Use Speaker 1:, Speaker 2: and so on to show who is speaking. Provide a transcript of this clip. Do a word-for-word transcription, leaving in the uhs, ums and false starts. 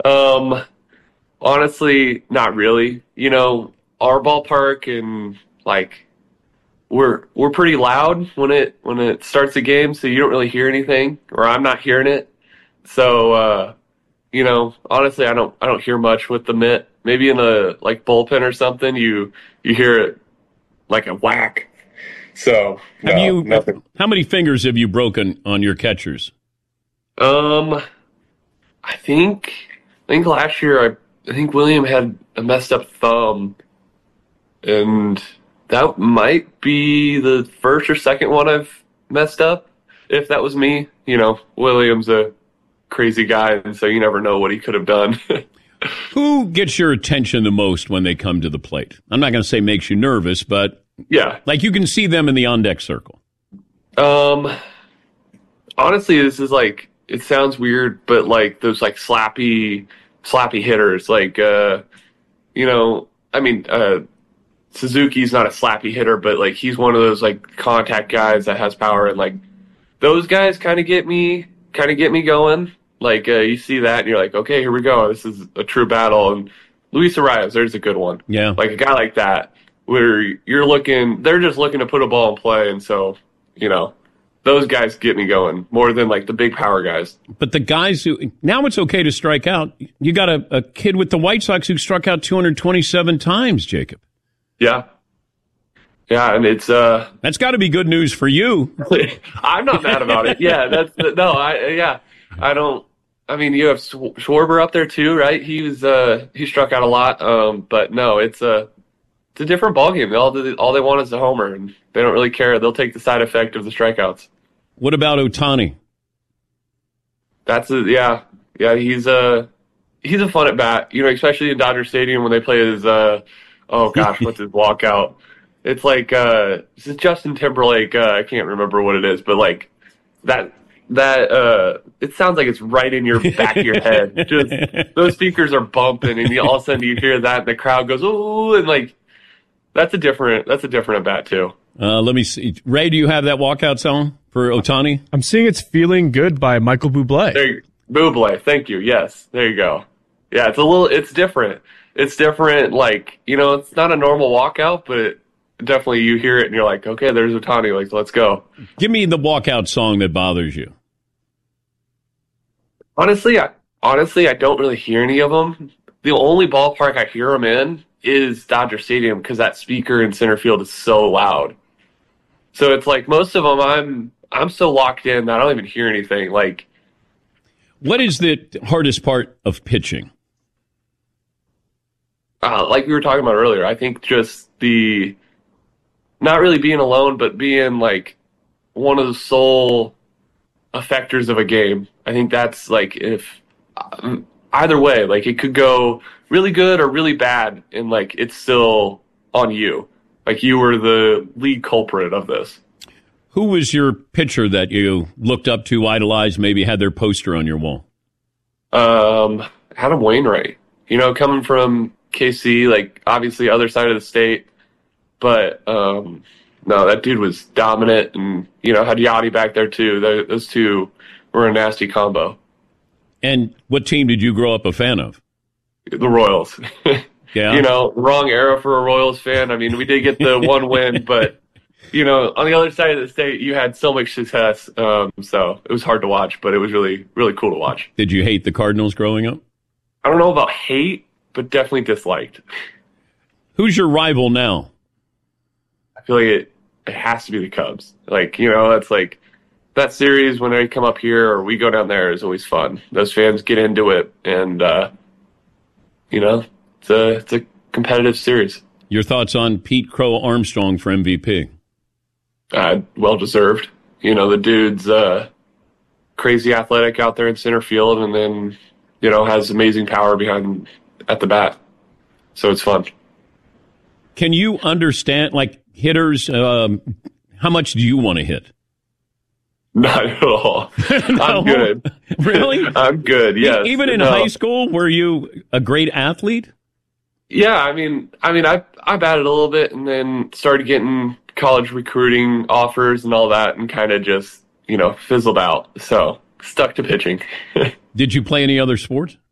Speaker 1: Um, honestly, not really. You know, our ballpark and like we're we're pretty loud when it when it starts the game, so you don't really hear anything, or I'm not hearing it. So uh, you know, honestly, I don't I don't hear much with the mitt. Maybe in a like bullpen or something, you you hear it like a whack. So no,
Speaker 2: have you?
Speaker 1: nothing.
Speaker 2: How many fingers have you broken on your catchers?
Speaker 1: Um, I think I think last year I I think William had a messed up thumb, and that might be the first or second one I've messed up. If that was me, you know, William's a crazy guy, and so you never know what he could have done.
Speaker 2: Who gets your attention the most when they come to the plate? I'm not going to say makes you nervous, but
Speaker 1: yeah,
Speaker 2: like you can see them in the on-deck circle.
Speaker 1: Um, honestly, this is like, it sounds weird, but like those like slappy, slappy hitters, like, uh, you know, I mean, uh, Suzuki's not a slappy hitter, but like he's one of those like contact guys that has power, and like those guys kind of get me, kind of get me going. Like uh, you see that and you're like, okay, here we go. This is a true battle. And Luis Arias, there's a good one.
Speaker 2: Yeah.
Speaker 1: Like a guy like that where you're looking, they're just looking to put a ball in play. And so, you know, those guys get me going more than like the big power guys.
Speaker 2: But the guys who, now it's okay to strike out. You got a, a kid with the White Sox who struck out two hundred twenty-seven times, Jacob.
Speaker 1: Yeah. Yeah, and it's uh
Speaker 2: that's got to be good news for you.
Speaker 1: I'm not mad about it. Yeah, that's no, I yeah. I don't I mean, you have Schwarber up there too, right? He was uh he struck out a lot. Um but no, it's a it's a different ballgame. All all they want is a homer, and they don't really care. They'll take the side effect of the strikeouts.
Speaker 2: What about Ohtani?
Speaker 1: That's a, yeah. Yeah, he's a he's a fun at bat. You know, especially in Dodger Stadium when they play his uh oh gosh, what's his walkout? It's like uh, it's Justin Timberlake. Uh, I can't remember what it is, but like that that uh, it sounds like it's right in your back of your head. Just those speakers are bumping, and you, all of a sudden you hear that, and the crowd goes ooh, and like that's a different that's a different at bat too.
Speaker 2: Uh, let me see, Ray. Do you have that walkout song for Ohtani?
Speaker 3: I'm seeing it's "Feeling Good" by Michael Bublé.
Speaker 1: There, you, Bublé. Thank you. Yes, there you go. Yeah, it's a little. It's different. It's different. Like you know, it's not a normal walkout, but. It, Definitely, you hear it and you're like, okay, there's Ohtani. Like, let's go.
Speaker 2: Give me the walkout song that bothers you.
Speaker 1: Honestly, I, honestly, I don't really hear any of them. The only ballpark I hear them in is Dodger Stadium because that speaker in center field is so loud. So it's like most of them, I'm I'm so locked in that I don't even hear anything. Like,
Speaker 2: what is the hardest part of pitching?
Speaker 1: Uh, like we were talking about earlier, I think just the. Not really being alone, but being like one of the sole effectors of a game. I think that's like if um, either way, like it could go really good or really bad, and like it's still on you. Like you were the lead culprit of this.
Speaker 2: Who was your pitcher that you looked up to, idolized, maybe had their poster on your wall?
Speaker 1: Um, Adam Wainwright. You know, coming from K C, like obviously other side of the state. But, um, no, that dude was dominant, and, you know, had Yachty back there, too. Those two were a nasty combo.
Speaker 2: And what team did you grow up a fan of?
Speaker 1: The Royals.
Speaker 2: Yeah.
Speaker 1: You know, wrong era for a Royals fan. I mean, we did get the one win, but, you know, on the other side of the state, you had so much success. Um, so it was hard to watch, but it was really, really cool to watch.
Speaker 2: Did you hate the Cardinals growing up?
Speaker 1: I don't know about hate, but definitely disliked.
Speaker 2: Who's your rival now?
Speaker 1: I feel like it, it has to be the Cubs. Like, you know, that's like that series when they come up here or we go down there is always fun. Those fans get into it, and, uh, you know, it's a, it's a competitive series.
Speaker 2: Your thoughts on Pete Crow Armstrong for M V P?
Speaker 1: Uh, well-deserved. You know, the dude's uh, crazy athletic out there in center field, and then, you know, has amazing power behind at the bat. So it's fun.
Speaker 2: Can you understand, like, hitters, um, how much do you want to hit?
Speaker 1: Not at all.
Speaker 2: No?
Speaker 1: I'm good.
Speaker 2: Really?
Speaker 1: I'm good, yes.
Speaker 2: Even in
Speaker 1: no.
Speaker 2: high school, were you a great athlete?
Speaker 1: Yeah, I mean, I mean, I I batted a little bit and then started getting college recruiting offers and all that, and kind of just, you know, fizzled out. So stuck to pitching.
Speaker 2: Did you play any other sports?